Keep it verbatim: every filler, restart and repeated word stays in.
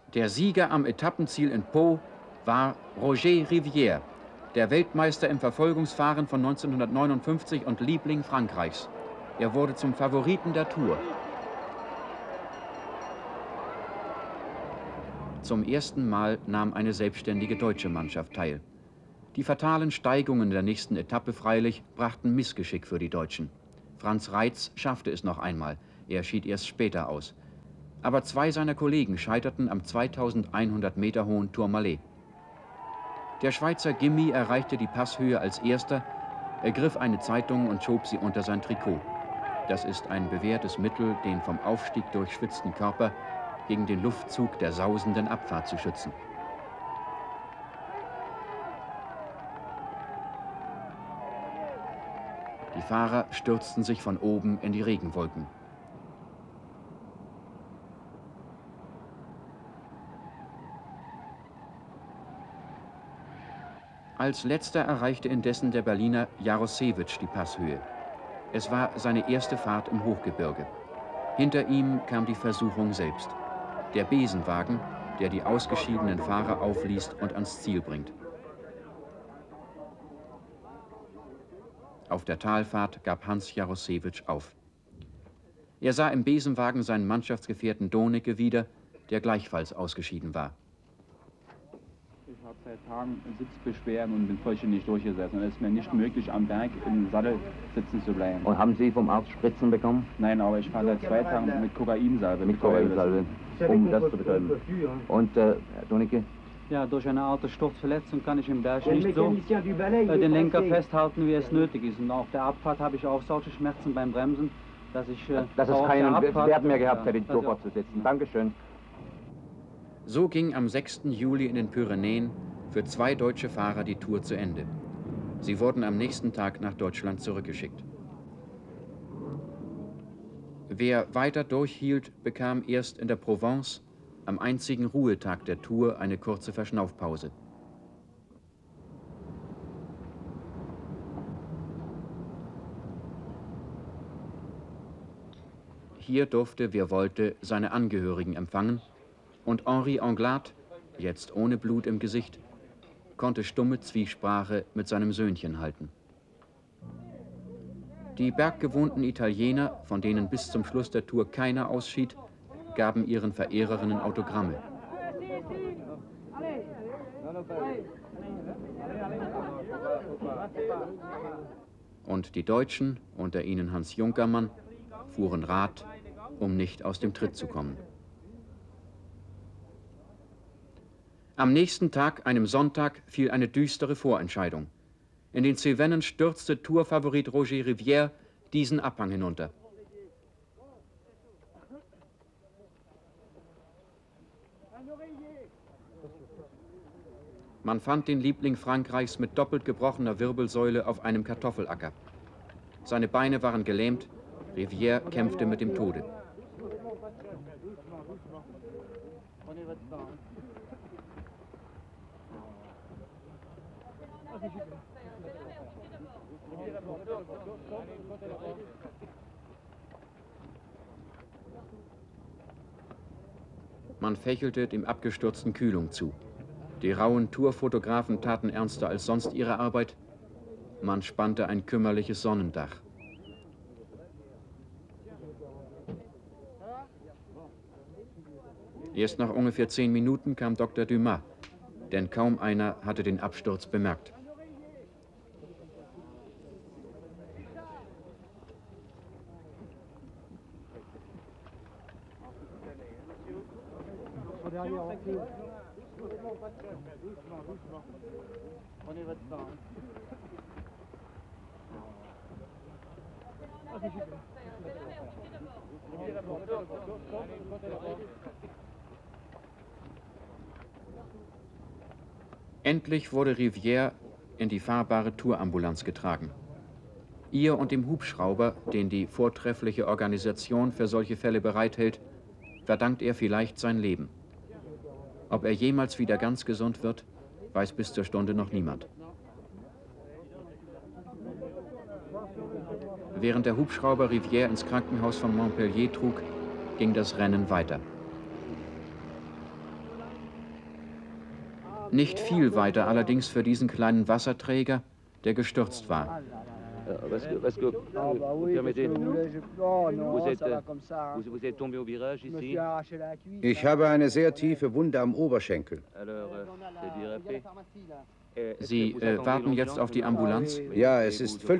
Der Sieger am Etappenziel in Pau war Roger Rivière, der Weltmeister im Verfolgungsfahren von neunzehnhundertneunundfünfzig und Liebling Frankreichs. Er wurde zum Favoriten der Tour. Zum ersten Mal nahm eine selbstständige deutsche Mannschaft teil. Die fatalen Steigungen der nächsten Etappe freilich brachten Missgeschick für die Deutschen. Franz Reitz schaffte es noch einmal, er schied erst später aus. Aber zwei seiner Kollegen scheiterten am zweitausendeinhundert Meter hohen Tourmalet. Der Schweizer Gimmi erreichte die Passhöhe als Erster, ergriff eine Zeitung und schob sie unter sein Trikot. Das ist ein bewährtes Mittel, den vom Aufstieg durchschwitzten Körper gegen den Luftzug der sausenden Abfahrt zu schützen. Die Fahrer stürzten sich von oben in die Regenwolken. Als letzter erreichte indessen der Berliner Jarosewicz die Passhöhe. Es war seine erste Fahrt im Hochgebirge. Hinter ihm kam die Versuchung selbst. Der Besenwagen, der die ausgeschiedenen Fahrer aufliest und ans Ziel bringt. Auf der Talfahrt gab Hans Jarosewicz auf. Er sah im Besenwagen seinen Mannschaftsgefährten Dohnecke wieder, der gleichfalls ausgeschieden war. Ich habe seit Tagen Sitzbeschwerden und bin vollständig durchgesessen. Es ist mir nicht möglich, am Berg im Sattel sitzen zu bleiben. Und haben Sie vom Arzt Spritzen bekommen? Nein, aber ich fahre seit zwei Tagen mit Kokainsalbe. Mit Kokainsalbe, um das zu betäuben. Und äh, Herr Dohnecke? Ja, durch eine Art Sturzverletzung kann ich im Berg nicht so äh, den Lenker festhalten, wie es nötig ist. Und auf der Abfahrt habe ich auch solche Schmerzen beim Bremsen, dass ich äh, dass es keinen Abfahrt, Wert mehr gehabt hätte, die Tour also, fortzusetzen. Dankeschön. So ging am sechsten Juli in den Pyrenäen für zwei deutsche Fahrer die Tour zu Ende. Sie wurden am nächsten Tag nach Deutschland zurückgeschickt. Wer weiter durchhielt, bekam erst in der Provence am einzigen Ruhetag der Tour eine kurze Verschnaufpause. Hier durfte, wer wollte, seine Angehörigen empfangen und Henri Anglade, jetzt ohne Blut im Gesicht, konnte stumme Zwiesprache mit seinem Söhnchen halten. Die berggewohnten Italiener, von denen bis zum Schluss der Tour keiner ausschied, gaben ihren Verehrerinnen Autogramme. Und die Deutschen, unter ihnen Hans Junkermann, fuhren Rad, um nicht aus dem Tritt zu kommen. Am nächsten Tag, einem Sonntag, fiel eine düstere Vorentscheidung. In den Cevennen stürzte Tourfavorit Roger Rivière diesen Abhang hinunter. Man fand den Liebling Frankreichs mit doppelt gebrochener Wirbelsäule auf einem Kartoffelacker. Seine Beine waren gelähmt, Rivière kämpfte mit dem Tode. Man fächelte dem Abgestürzten Kühlung zu. Die rauen Tourfotografen taten ernster als sonst ihre Arbeit. Man spannte ein kümmerliches Sonnendach. Erst nach ungefähr zehn Minuten kam Doktor Dumas, denn kaum einer hatte den Absturz bemerkt. Endlich wurde Rivière in die fahrbare Tourambulanz getragen. Ihr und dem Hubschrauber, den die vortreffliche Organisation für solche Fälle bereithält, verdankt er vielleicht sein Leben. Ob er jemals wieder ganz gesund wird, weiß bis zur Stunde noch niemand. Während der Hubschrauber Rivière ins Krankenhaus von Montpellier trug, ging das Rennen weiter. Nicht viel weiter allerdings für diesen kleinen Wasserträger, der gestürzt war. Ich habe eine sehr tiefe Wunde am Oberschenkel. Sie äh, warten jetzt auf die Ambulanz? Ja, es ist völlig